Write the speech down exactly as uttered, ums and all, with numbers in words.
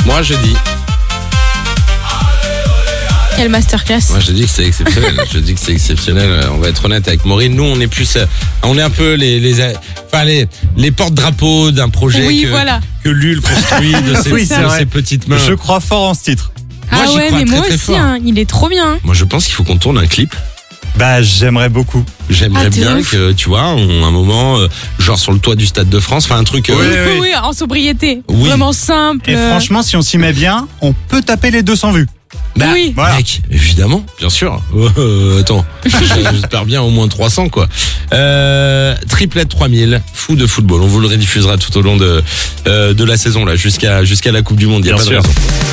Moi, je dis. Quelle masterclass. Moi, je dis que c'est exceptionnel. je dis que c'est exceptionnel. On va être honnête avec Maureen. Nous, on est plus, on est un peu les, les, enfin les, les porte-drapeaux d'un projet Oui, que, voilà. que Lul construit de ses, Oui, c'est de vrai. ses petites mains. Je crois fort en ce titre. Moi, Ah j'y ouais, crois mais très, moi très aussi, fort. hein, il est trop bien. Moi, je pense qu'il faut qu'on tourne un clip. Bah, j'aimerais beaucoup. J'aimerais Ah, t'es bien ouf. que, tu vois, on, un moment, euh, genre sur le toit du Stade de France, enfin un truc. euh, Oui, Oui, oui. oui, en sobriété. Oui. Vraiment simple. Et franchement, si on s'y met bien, on peut taper les deux cents vues. Bah, Oui. Voilà. mec, évidemment, bien sûr. Euh, attends, j'espère bien au moins trois cents, quoi. Euh, triplette trois mille, fou de football. On vous le rediffusera tout au long de, euh, de la saison, là, jusqu'à, jusqu'à la Coupe du Monde. Il y a Bien pas de sûr. raison.